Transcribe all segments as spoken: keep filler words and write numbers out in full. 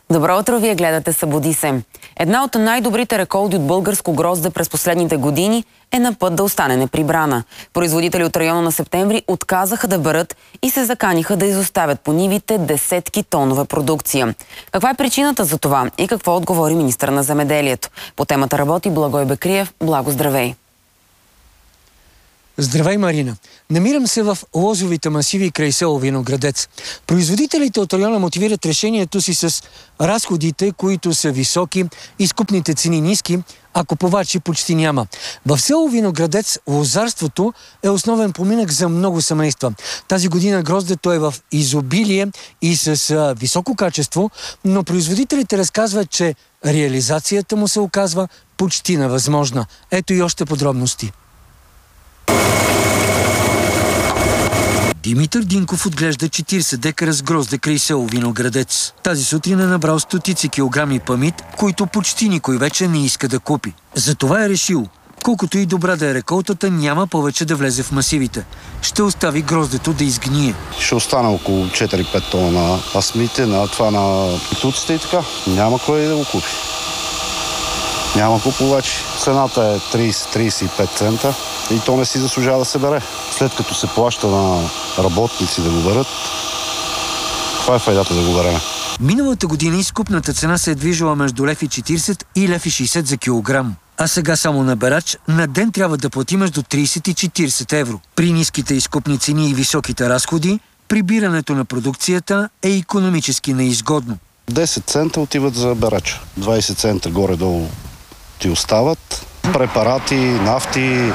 Добро утро, вие гледате Събуди се. Една от най-добрите реколти от българско грозде през последните години е на път да остане неприбрана. Производители от района на Септември отказаха да берат и се заканиха да изоставят по нивите десетки тонове продукция. Каква е причината за това и какво отговори министър на земеделието? По темата работи Благой Бекриев. Благо, здравей! Здравей, Марина! Намирам се в лозовите масиви край село Виноградец. Производителите от района мотивират решението си с разходите, които са високи, изкупните цени ниски, а купувачи почти няма. В село Виноградец лозарството е основен поминък за много семейства. Тази година гроздето е в изобилие и с високо качество, но производителите разказват, че реализацията му се оказва почти невъзможна. Ето и още подробности. Димитър Динков отглежда четирийсет декара с грозде край село Виноградец. Тази сутрин е набрал стотици килограми памит, които почти никой вече не иска да купи. Затова е решил, колкото и добра да е реколтата, няма повече да влезе в масивите. Ще остави гроздето да изгние. Ще остане около четири-пет тона на асмите, на това на туците и така. Няма кой да го купи. Няма купувачи. Цената е трийсет до трийсет и пет цента и то не си заслужава да се бере. След като се плаща на работници да го берат, каква е файдата да го берем? Миналата година изкупната цена се е движила между лев и четирийсет и лев и шейсет за килограм. А сега само на берач на ден трябва да плати между трийсет и четирийсет евро. При ниските изкупни цени и високите разходи, прибирането на продукцията е икономически неизгодно. десет цента отиват за берача. двайсет цента горе-долу ти остават. Препарати, нафти,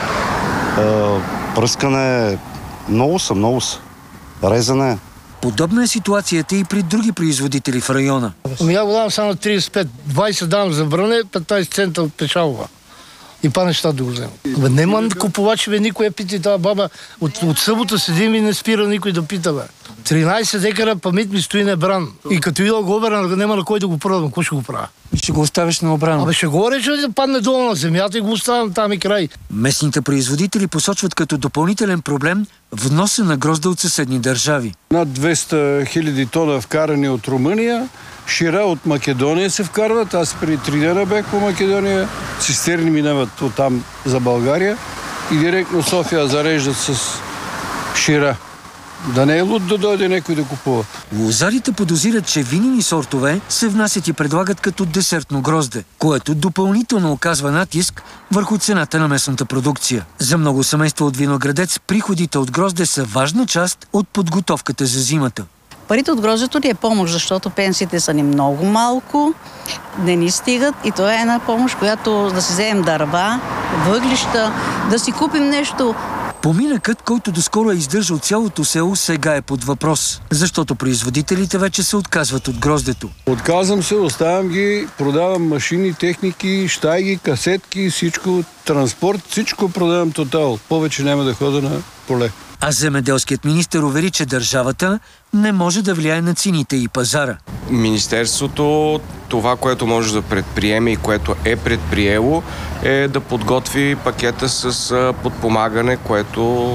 пръскане, много са, много са. Резане. Подобна е ситуацията и при други производители в района. Ами я го дам само трийсет и пет, двайсет дам за бране, петнайсет цента от печалба. И па неща да го взема. Нема купувачи, бе, никой пити тази баба. От, от събота седим и не спира никой да пита, бе. тринайсет декара памит ми стои небран. И като идва го обера, няма на кой да го продам. Кой ще го правя? Ще го оставиш на обрано. Абе ще го рече да падне долу на земята и го оставям там и край. Местните производители посочват като допълнителен проблем вноса на грозда от съседни държави. Над двеста хиляди тона вкарани от Румъния, шира от Македония се вкарват. Аз преди три дена бях по Македония. Цистерни минават оттам за България и директно София зареждат с шира. Да не е луд да дойде някой да купува. Лозарите подозират, че винени сортове се внасят и предлагат като десертно грозде, което допълнително оказва натиск върху цената на местната продукция. За много семейства от Виноградец приходите от грозде са важна част от подготовката за зимата. Парите от гроздето ни е помощ, защото пенсиите са ни много малко, не ни стигат и това е една помощ, която да си вземем дърва, въглища, да си купим нещо. Поминъкът, който доскоро е издържал цялото село, сега е под въпрос, защото производителите вече се отказват от гроздето. Отказвам се, оставям ги, продавам машини, техники, щайги, касетки, всичко, транспорт, всичко продавам тотал. Повече няма да хода на поле. А земеделският министър увери, че държавата не може да влияе на цените и пазара. Министерството, това, което може да предприеме и което е предприело, е да подготви пакета с подпомагане, което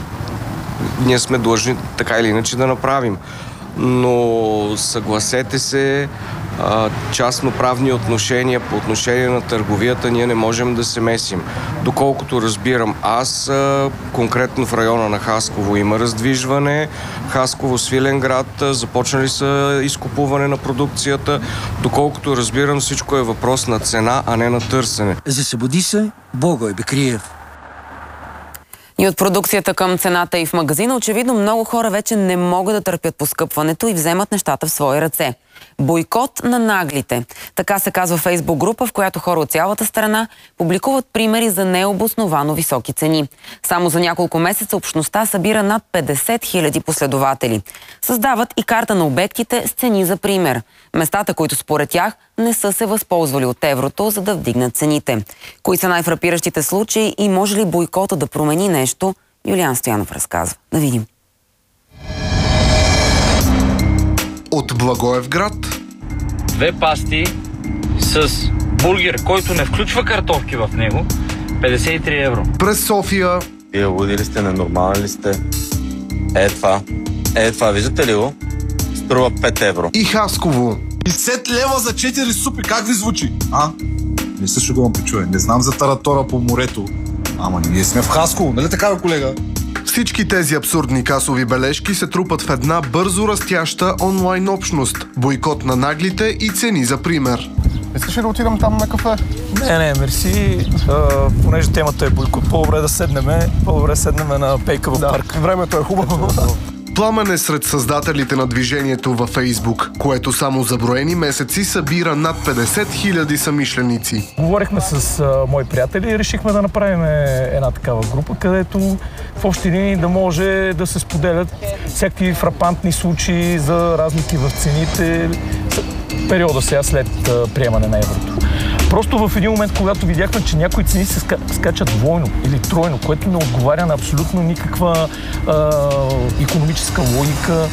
ние сме длъжни така или иначе да направим. Но съгласете се, частноправни отношения по отношение на търговията ние не можем да се месим. Доколкото разбирам аз, конкретно в района на Хасково има раздвижване. Хасково, Свиленград, започнали са изкупуване на продукцията. Доколкото разбирам, всичко е въпрос на цена, а не на търсене. За Събуди се, Благой Бекриев. И от продукцията към цената и в магазина, очевидно много хора вече не могат да търпят поскъпването и вземат нещата в свои ръце. Бойкот на наглите. Така се казва Фейсбук група, в която хора от цялата страна публикуват примери за необосновано високи цени. Само за няколко месеца общността събира над петдесет хиляди последователи. Създават и карта на обектите с цени за пример. Местата, които според тях не са се възползвали от еврото, за да вдигнат цените. Кои са най-фрапиращите случаи и може ли бойкота да промени нещо? Юлиан Стоянов разказва. Да видим. От Благоевград. Две пасти с бургер, който не включва картофки в него, петдесет и три евро. През София. Вие луди ли сте, ненормални ли сте? Е това. Е това, виждате ли го? струва пет евро. И Хасково. петдесет лева за четири супи, как ви звучи? А? Не се шегувам, пичове. Не знам за таратора по морето. Ама ние сме в Хасково, нали така, колега? Всички тези абсурдни касови бележки се трупат в една бързо растяща онлайн общност. Бойкот на наглите и цени за пример. Искаш ли да отидем там на кафе? Не, не, мерси. А, понеже темата е бойкот, по-добре да седнем, по-добре седнем на пейка в да, парк. Времето е хубаво. Пламен е сред създателите на движението във Фейсбук, което само за броени месеци събира над петдесет хиляди самишленици. Говорихме с а, мои приятели и решихме да направим една такава група, където в общи линии да може да се споделят всякакви фрапантни случаи за разлики в цените периода сега след а, приемане на еврото. Просто в един момент, когато видяхме, че някои цени се ска, скачат двойно или тройно, което не отговаря на абсолютно никаква а, икономическа логика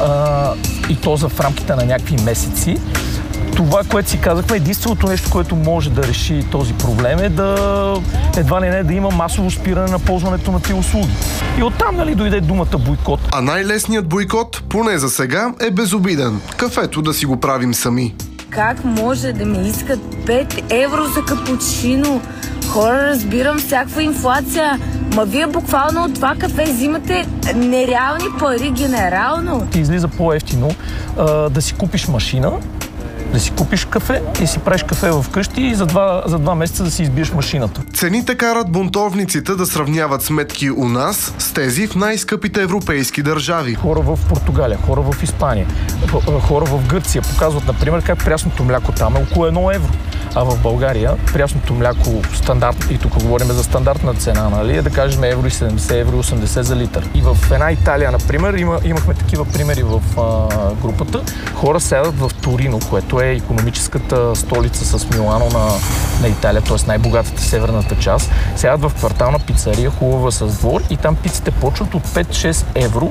а, и то за в рамките на някакви месеци, това, което си казахме, единственото нещо, което може да реши този проблем е да едва ли не да има масово спиране на ползването на тези услуги. И оттам, нали, дойде думата бойкот. А най-лесният бойкот, поне за сега, е безобиден. Кафето да си го правим сами. Как може да ми искат пет евро за капучино? Хора, разбирам всякаква инфлация, ма вие буквално от това кафе взимате нереални пари генерално. Ти излиза по-евтино а, да си купиш машина, да си купиш кафе и си правиш кафе вкъщи и за два, за два месеца да си избиеш машината. Цените карат бунтовниците да сравняват сметки у нас с тези в най-скъпите европейски държави. Хора в Португалия, хора в Испания, хора в Гърция показват, например, как прясното мляко там е около едно евро. А в България прясното мляко стандарт, и тук говорим за стандартна цена, нали, е да кажем евро и седемдесет, евро и осемдесет за литър. И в една Италия, например, има, имахме такива примери в а, групата. Хора сядат в Торино, което е икономическата столица с Милано на, на Италия, т.е. най-богатата северната част. Сядат в квартална пицария, хубава с двор и там пиците почват от пет-шест евро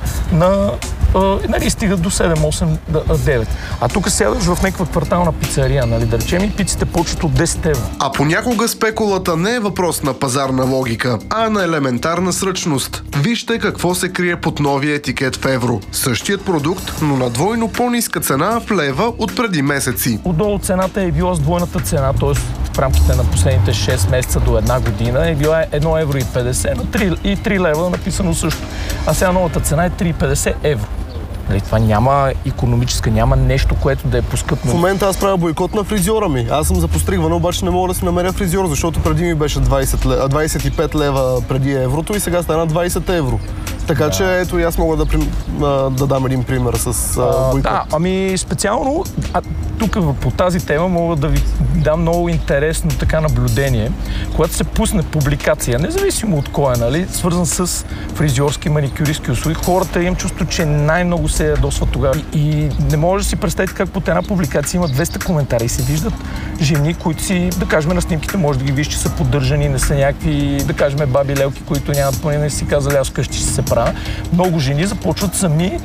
на нали, стигат до седем, осем, девет. А тук сядаш в някаква квартална пицария, нали, да речем, и пиците почват от десет евро. А понякога спекулата не е въпрос на пазарна логика, а на елементарна сръчност. Вижте какво се крие под новия етикет в евро. Същият продукт, но на двойно по-ниска цена в лева от преди месеци. Отдолу цената е била с двойната цена, т.е. в рамките на последните шест месеца до една година е била едно евро и петдесет на три, и три лева написано също. А сега новата цена е три и петдесет евро. Нали, това няма икономическа, няма нещо, което да е поскъпно. В момента аз правя бойкот на фризьора ми. Аз съм за постригване, обаче не мога да си намеря фризьор, защото преди ми беше двайсет, двайсет и пет лева преди еврото и сега стана двайсет евро. Така да. Че ето и аз мога да, да дам един пример с а, бойкот. Да, ами специално а, тук по тази тема мога да ви дам много интересно така наблюдение. Когато се пусне публикация, независимо от кой е, нали, свързан с фризьорски, маникюристки услуги, хората имам чувство, че най-много се ядосват тогава. И, и не може да си представите как под една публикация има двеста коментари и се виждат жени, които си, да кажем, на снимките може да ги виж, че са поддържани, не са някакви, да кажем, баби лелки, които нямат поне не си казали, аз вкъщи ще се правя. Много жени започват сами,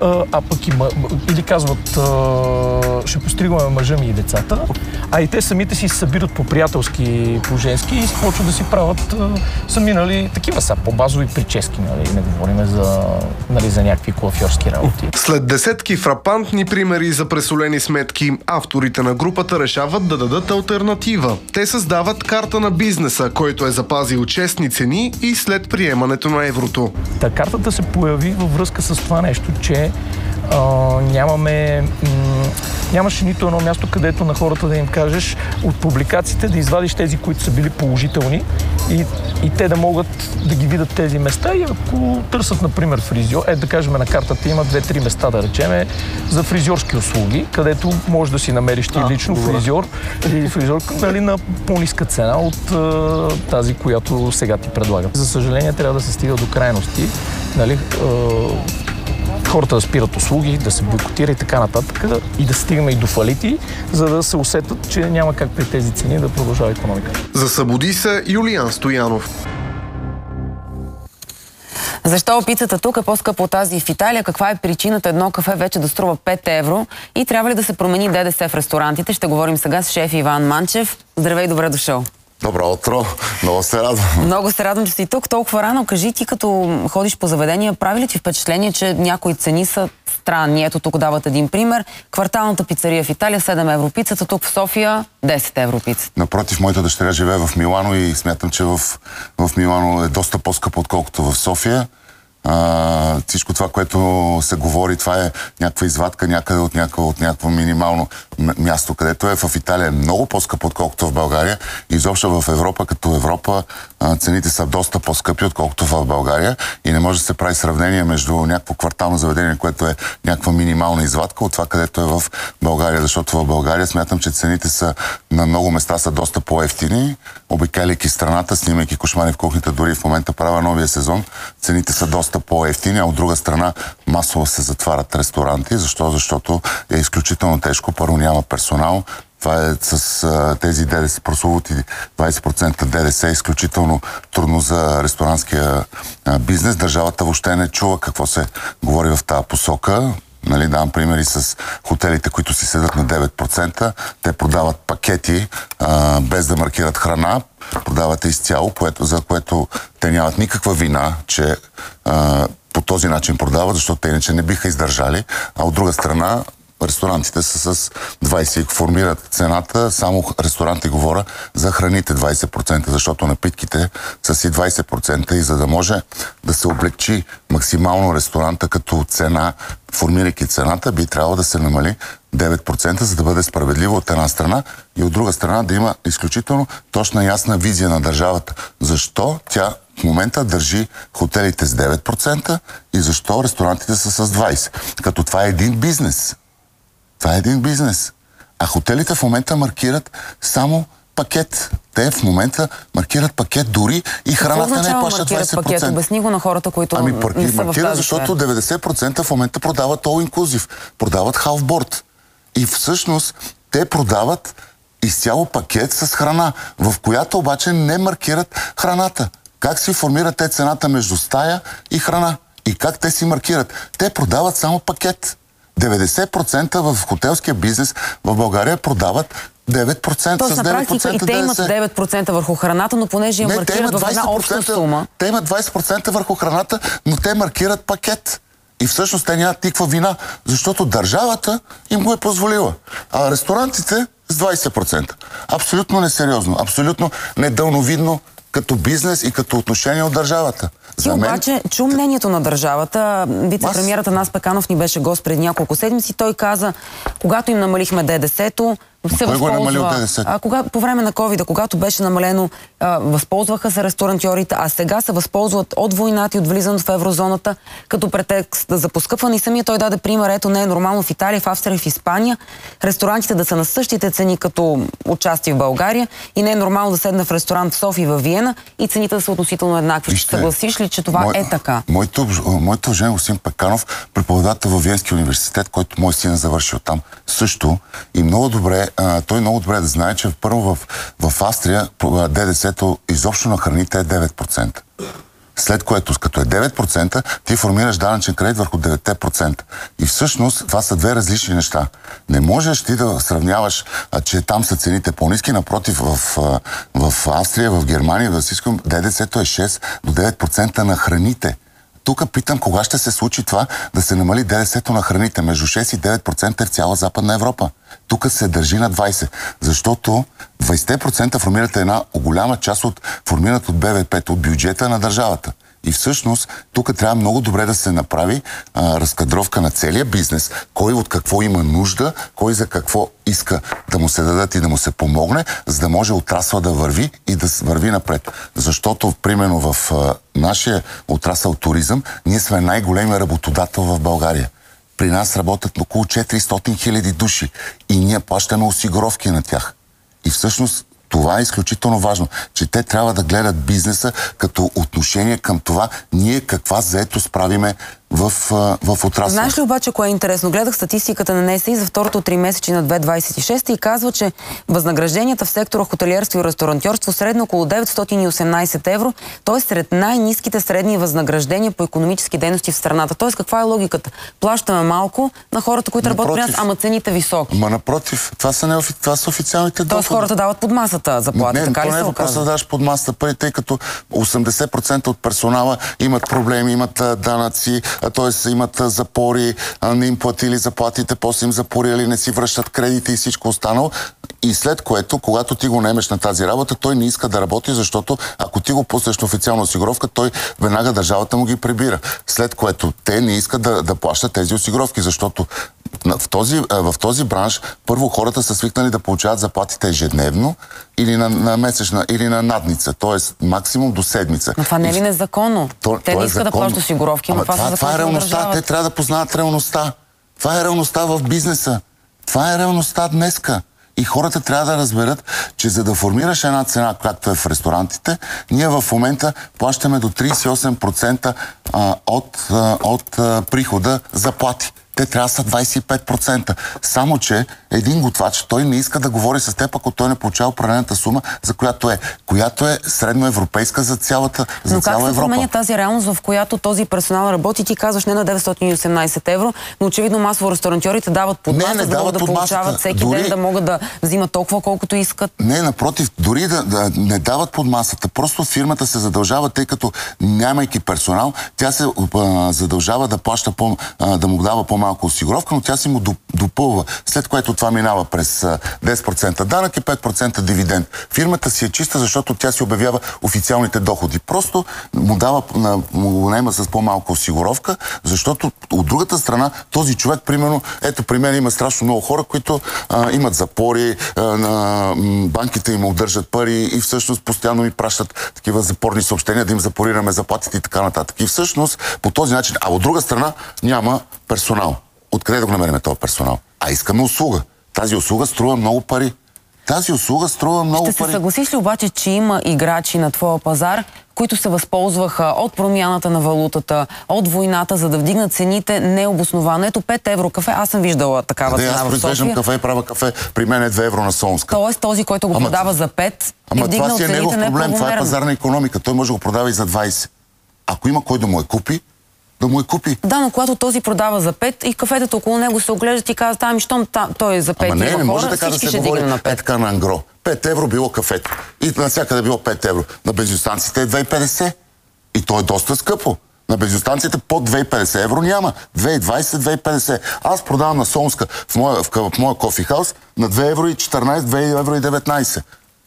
а пък и, или казват, ще постригваме мъжа ми и децата, а и те самите си събират по приятелски, по женски и почват да си правят сами, нали, такива са по-базови прически, нали, не говорим за, нали, за някакви коафьорски работи. След десетки фрапантни примери за пресолени сметки, авторите на групата решават да дадат алтернатива. Те създават карта на бизнеса, който е запазил честни цени и след приемането на еврото. Та картата се появи във връзка с това нещо, че а, нямаме, м- нямаше нито едно място, където на хората да им кажеш от публикациите да извадиш тези, които са били положителни и, и те да могат да ги видят тези места и ако търсят, например, фризьор, е да кажем на картата има две-три места, да речеме, за фризьорски услуги, където можеш да си намериш ти лично а, фризьор и фризьорка, нали, на по-ниска цена от а, тази, която сега ти предлагат. За съжаление трябва да се стига до крайности, нали, а, хората да спират услуги, да се бойкотира и така нататък и да стигаме и до фалити, за да се усетят, че няма как при тези цени да продължава икономиката. За събуди се Юлиан Стоянов. Защо пицата тук е по-скъпа от тази в Италия? Каква е причината едно кафе вече да струва пет евро? И трябва ли да се промени ДДС в ресторантите? Ще говорим сега с шеф Иван Манчев. Здравей, добре дошъл. Добро утро, много се радвам. Много се радвам, че си тук толкова рано. Кажи ти, като ходиш по заведения, прави ли ти впечатление, че някои цени са странни? Ето тук дават един пример. Кварталната пицария в Италия седем евро пицата, тук в София десет евро пицата. Напротив, моята дъщеря живее в Милано и смятам, че в, в Милано е доста по-скъпо, отколкото в София. А, всичко това, което се говори, това е някаква извадка някъде от някакво, от някакво минимално място, където е. В Италия е много по-скъпо, отколкото в България. Изобщо в Европа, като Европа, цените са доста по-скъпи, отколкото в България. И не може да се прави сравнение между някакво квартално заведение, което е някаква минимална извадка, от това, където е в България. Защото в България смятам, че цените са на много места са доста по-евтини. Обикаляйки страната, снимайки Кошмари в кухнята, дори в момента правя новия сезон, цените са доста по-евтини, а от друга страна масово се затварят ресторанти. Защо? Защото е изключително тежко. Първо няма персонал. Това е с а, тези ДДС, прословути двайсет процента ДДС, е изключително трудно за ресторанския а, бизнес. Държавата въобще не чува какво се говори в тази посока. Нали, давам примери с хотелите, които си седат на девет процента. Те продават пакети, а, без да маркират храна. Продават изцяло, което, за което те нямат никаква вина, че а, по този начин продават, защото те иначе не биха издържали. А от друга страна, ресторантите са с двайсет процента, формират цената, само ресторанти говоря за храните двайсет процента, защото напитките са си двайсет процента и за да може да се облегчи максимално ресторанта като цена, формирайки цената, би трябвало да се намали девет процента, за да бъде справедливо от една страна и от друга страна да има изключително точна ясна визия на държавата. Защо тя в момента държи хотелите с девет процента и защо ресторантите са с двайсет процента? Като това е един бизнес. Това е един бизнес. А хотелите в момента маркират само пакет. Те в момента маркират пакет, дори и храната не плаща двайсет процента. Пакет? Обясни го на хората, които ами, не са в тази защото сфера. деветдесет процента в момента продават all inclusive, продават half-board. И всъщност те продават изцяло пакет с храна, в която обаче не маркират храната. Как си формират те цената между стая и храна? И как те си маркират? Те продават само пакет. деветдесет процента в хотелския бизнес в България продават девет процента с девет процента и те имат девет процента върху храната, но понеже я не, маркират в една обща сума. Те имат двайсет процента върху храната, но те маркират пакет. И всъщност те нямат никаква вина, защото държавата им го е позволила. А ресторантите с двайсет процента. Абсолютно несериозно, абсолютно недълновидно като бизнес и като отношение от държавата. Ти мен... обаче чу мнението на държавата. Вице-премиерът Атанас Пеканов ни беше гост преди няколко седмици. Той каза, когато им намалихме ДДС-то, се Кой възползва... го е намалил ДДС-то? А, кога... По време на ковида, когато беше намалено, а, възползваха се ресторантьорите, а сега се възползват от войната и от влизането в еврозоната като претекст за поскъпване. И самия той даде пример. Ето, не е нормално в Италия, в Австрия, в Испания ресторантите да са на същите цени като участие в България и не е нормално да седна в ресторант в София и във Виена и цените да са относително еднакви. Ще съгласиш ли, че това мой, е така? Моето уважение господин Пеканов, преподавател във Виенския университет, който мой син е завършил там също и много добре, а, той много добре да знае, че първо в, в Австрия ДДС-то изобщо на храните е девет процента. След което, като е девет процента, ти формираш данъчен кредит върху девет процента. И всъщност това са две различни неща. Не можеш ти да сравняваш, а, че там са цените по-ниски. Напротив, в, в Австрия, в Германия, да всичко, ДДС-то е шест до девет процента на храните. Тук питам, кога ще се случи това да се намали ДДС-то на храните. Между шест и девет процента е в цяла Западна Европа. Тук се държи на двайсет процента, защото двайсет процента формират една голяма част от формират от Б В П-то, от бюджета на държавата. И всъщност тук трябва много добре да се направи а, разкадровка на целия бизнес, кой от какво има нужда, кой за какво иска да му се дадат и да му се помогне, за да може отрасъл да върви и да върви напред. Защото, примерно в а, нашия отрасъл туризъм, ние сме най-големия работодател в България. При нас работят около четиристотин хиляди души и ние плащаме осигуровки на тях. И всъщност това е изключително важно, че те трябва да гледат бизнеса като отношение към това ние каква заетост правиме в, в отрасъла. Знаеш ли обаче кое е интересно? Гледах статистиката на НСИ за второто три месече на две хиляди двадесет и шеста и казва, че възнагражденията в сектора хотелиерство и ресторантьорство средно около деветстотин и осемнадесет евро, т.е. сред най-ниските средни възнаграждения по икономически дейности в страната. Т.е. каква е логиката? Плащаме малко на хората, които работят при нас, ама цените високи. Ма напротив, това са, неофи... това са официалните доходи. Тоест хората дават под масата заплати, не, така ли не се е въпрос да даваш под масата пари, тъй като осемдесет процента от персонала имат проблеми, имат данъци, т.е. имат запори, не им платили заплатите, после им запорили, не си връщат кредити и всичко останало. И след което, когато ти го наемеш на тази работа, той не иска да работи, защото ако ти го пуснеш на официална осигуровка, той веднага държавата му ги прибира. След което те не искат да, да плащат тези осигуровки, защото в този, в този бранш първо хората са свикнали да получават заплатите ежедневно или на, на месечна, или на надница, т.е. максимум до седмица. Но това не е ли незаконно? То, те не искат да плащат осигуровки, но това, това, това е реалността. Те трябва да познават реалността. Това е реалността в бизнеса. Това е реалността днеска. И хората трябва да разберат, че за да формираш една цена, както е в ресторантите, ние в момента плащаме до тридесет и осем процента а, от, а, от а, прихода заплати. Те трябва да са двадесет и пет процента. Само, че един готвач, той не иска да говори с теб, ако той не получава определената сума, за която е, която е средноевропейска за цялата, за но цяла Европа. Но как се променя тази реалност, в която този персонал работи? Ти казваш не на деветстотин и осемнадесет евро, но очевидно масово ресторантьорите дават под масата, не, не да могат да получават масата. всеки Дори... ден, да могат да взимат толкова, колкото искат. Не, напротив, дори да, да не дават под масата. Просто фирмата се задължава, тъй като нямайки персонал, тя се а, задължава да плаща по, а, да му дава по-малко осигуровка, но тя си му допълва. След което това минава през десет процента данък и пет процента дивиденд. Фирмата си е чиста, защото тя си обявява официалните доходи. Просто му дава, му наема с по-малка осигуровка, защото от другата страна този човек, примерно, ето при мен има страшно много хора, които а, имат запори, а, на банките им удържат пари и всъщност постоянно ми пращат такива запорни съобщения, да им запорираме заплатите и така нататък. И всъщност по този начин, а от друга страна няма персонал. Откъде да го намерим този персонал? А искаме услуга. Тази услуга струва много пари. Тази услуга струва много пари. Ще се съгласиш ли обаче, че има играчи на твоя пазар, които се възползваха от промяната на валутата, от войната, за да вдигнат цените необосновано? Ето пет евро кафе, аз съм виждала такава да, цена в София. Аз произвеждам кафе и правя кафе, при мен е две евро на Солунска. Тоест този, който го ама, продава за пет, ама е вдигнал цените неправомерно. Това си е негов проблем, това е пазарна икономика. Той може да го продава и за двадесет. Ако има кой да му я купи, да му я купи. Да, но когато този продава за пет и кафетата около него се оглеждат и казват, ами щом той е за пет. Ама не, не може така да се говори на пет. Е така на ангро. пет евро било кафето. И навсякъде било пет евро. На бензиностанциите е две и петдесет. И то е доста скъпо. На бензиностанциите под две и петдесет евро няма. две и двадесет, две и петдесет. Аз продавам на Солунска в моя, в, в моя кофи хаус на две евро и четиринадесет, две евро и деветнадесет.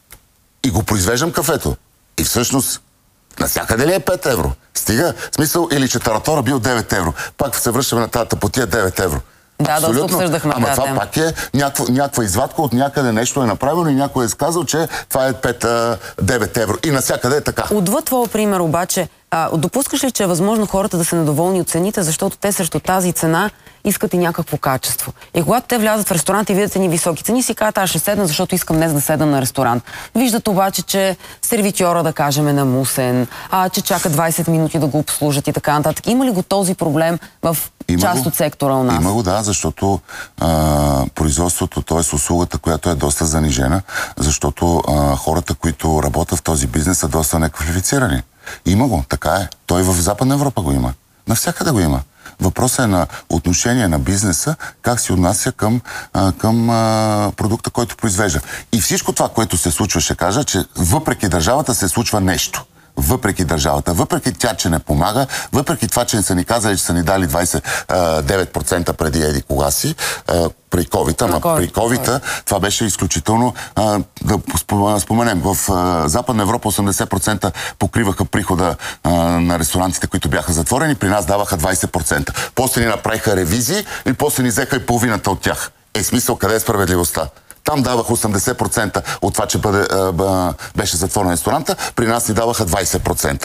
И го произвеждам кафето. И всъщност навсякъде ли е пет евро? Стига, смисъл, или че таратора бил девет евро. Пак се връщаме на тази потия девет евро. Да, да, обсъждахме. Ама това тема. Пак е някаква, някаква извадка от някъде нещо е направено и някой е сказал, че това е пет-девет евро. И навсякъде е така. Отвъд твоя пример обаче, а, допускаш ли, че е възможно хората да са недоволни от цените, защото те срещу тази цена искат и някакво качество? И когато те влязат в ресторант и видят ни високи цени, си казват, аз ще седна, защото искам днес да седна на ресторант. Виждат обаче, че сервитьора, да кажем, е намусен, а, че чака двадесет минути да го обслужат и така нататък. Има ли го този проблем в Има част го. от сектора у нас? Има го, да, защото а, производството, т.е. услугата, която е доста занижена, защото а, хората, които работят в този бизнес, са доста неквалифицирани. Има го, така е. Той в Западна Европа го има. Навсякъде го има. Въпросът е на отношение на бизнеса, как се отнася към, а, към а, продукта, който произвежда. И всичко това, което се случва, ще кажа, че въпреки държавата се случва нещо. Въпреки държавата, въпреки тя, че не помага, въпреки това, че не са ни казали, че са ни дали двадесет и девет процента преди еди кога си, а, при ковид, ама при ковид това беше изключително, а, да споменем, в а, Западна Европа осемдесет процента покриваха прихода а, на ресторантите, които бяха затворени, при нас даваха двадесет процента. После ни направиха ревизии и после ни взеха и половината от тях. Е, смисъл, къде е справедливостта? Там даваха осемдесет процента от това, че бъде, а, беше затворен ресторанта, при нас ни даваха двадесет процента.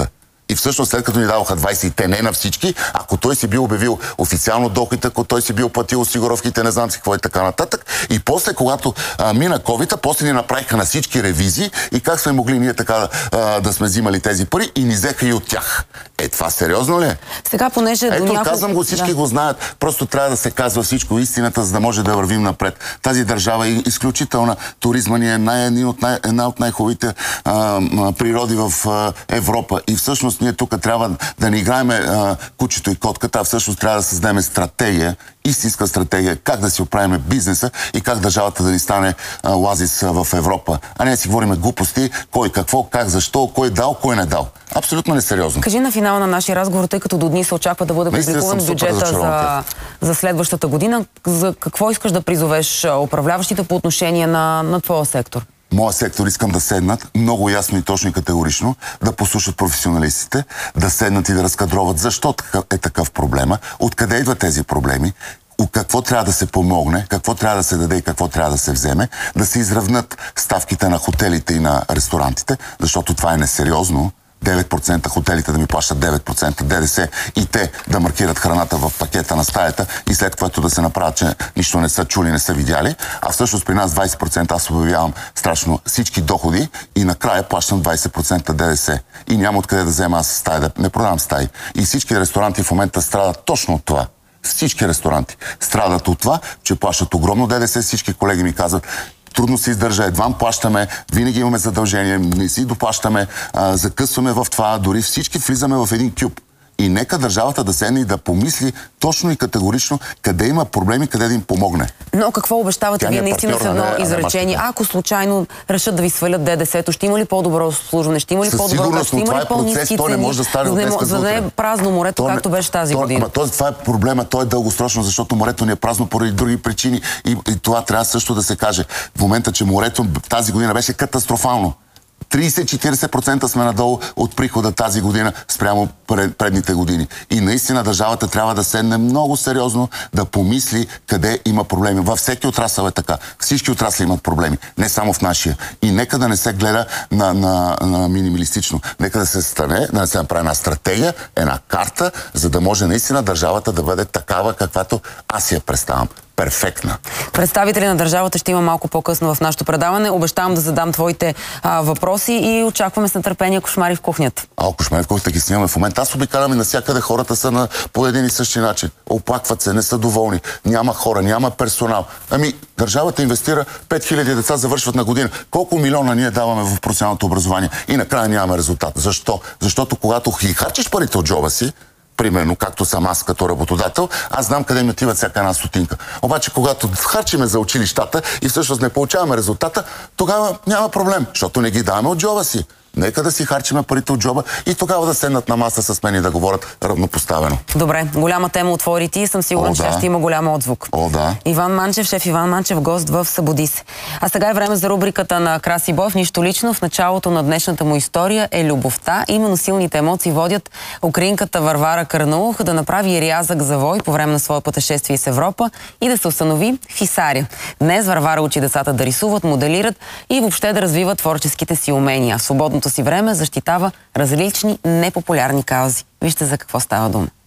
И всъщност след като ни даваха двайсет и те не на всички, ако той си бил обявил официално доходите, ако той си бил платил осигуровките, не знам си какво и така нататък. И после, когато а, мина ковида, после ни направиха на всички ревизии и как сме могли ние така а, да сме взимали тези пари и ни взеха и от тях. Е, това сериозно ли е? Сега, понеже Ето, до няколко... казвам го, всички да. го знаят. Просто трябва да се казва всичко истината, за да може да вървим напред. Тази държава е изключителна. Туризма ни е най- един от най- една от най-хубавите а, природи в а, Европа. И всъщност ние тук трябва да не играем а, кучето и котката, а всъщност трябва да създадем стратегия, истинска стратегия, как да си оправим бизнеса и как държавата да ни стане а, оазис в Европа. А не да си говорим глупости, кой какво, как, защо, кой дал, кой не дал. Абсолютно несериозно. Кажи на финала на нашия разговор, тъй като до дни се очаква да бъде публикуван бюджета за, за следващата година, за какво искаш да призовеш управляващите по отношение на, на твоя сектор? Моя сектор искам да седнат много ясно и точно и категорично, да послушат професионалистите, да седнат и да разкадроват защо е такъв проблема, откъде идват тези проблеми, какво трябва да се помогне, какво трябва да се даде и какво трябва да се вземе, да се изравнат ставките на хотелите и на ресторантите, защото това е несериозно. девет процента хотелите да ми плащат девет процента ДДС и те да маркират храната в пакета на стаята и след което да се направят, че нищо не са чули, не са видяли. А всъщност при нас двайсет процента аз обявявам страшно всички доходи и накрая плащам двайсет процента ДДС. И няма откъде да взема аз стая, да не продавам стаи. И всички ресторанти в момента страдат точно от това. Всички ресторанти страдат от това, че плащат огромно ДДС. Всички колеги ми казват, трудно се издържа, едва плащаме, винаги имаме задължение, не си доплащаме, а, закъсваме в това, дори всички влизаме в един кюб. И нека държавата да седне и да помисли точно и категорично къде има проблеми, къде да им помогне. Но какво обещавате вие наистина с едно изречение? Ако случайно решат да ви свалят ДДС-то, ще има ли по-добро обслужване? Ще има ли по-добро качество? Ще има ли по-ниски цени? Не може да стане от днес за да не е празно морето, както беше тази година. Ама това е проблема, то е дългосрочно, защото морето ни е празно поради други причини. И, и това трябва също да се каже. В момента, че морето тази година беше катастрофално. трийсет-четирийсет процента сме надолу от прихода тази година спрямо пред, предните години. И наистина държавата трябва да седне много сериозно да помисли къде има проблеми. Във всеки отрасъл е така. Всички отрасли имат проблеми. Не само в нашия. И нека да не се гледа на, на, на минималистично. Нека да се стане, да се направи една стратегия, една карта, за да може наистина държавата да бъде такава, каквато аз я представям. Перфектна. Представители на държавата ще има малко по-късно в нашото предаване. Обещавам да задам твоите а, въпроси и очакваме с нетърпение Кошмари в кухнята. А, Кошмари в кухнята ги снимаме в момента. Аз обикалям и навсякъде хората са на, по един и същи начин. Оплакват се, не са доволни. Няма хора, няма персонал. Ами, държавата инвестира пет хиляди деца завършват на година. Колко милиона ние даваме в професионалното образование и накрая нямаме резултат. Защо? Защото когато ги харчиш парите от джоба си, примерно, както съм аз като работодател, аз знам къде ми отиват всяка една стотинка. Обаче, когато харчиме за училищата и всъщност не получаваме резултата, тогава няма проблем, защото не ги даваме от джоба си. Нека да си харчиме парите от джоба и тогава да седнат на маса с мен и да говорят равнопоставено. Добре, голяма тема отвори ти и съм сигурен, че да. ще има голям отзвук. О, да. Иван Манчев, шеф Иван Манчев, гост в Събуди се. А сега е време за рубриката на Краси Боев. Нищо лично. В началото на днешната му история е любовта. Именно силните емоции водят украинката Варвара Карнаух да направи рязък завой по време на свое пътешествие с Европа и да се установи в Исаря. Днес Варвара учи децата да рисуват, моделират и въобще да развиват творческите си умения. В свободното си време защитава различни непопулярни каузи. Вижте за какво става дума.